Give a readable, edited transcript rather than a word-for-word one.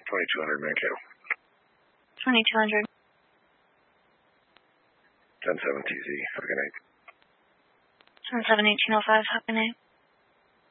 2200 Mankato. 2200. 10-7 TZ. Have a good night. 10-7-1805. Have a good night.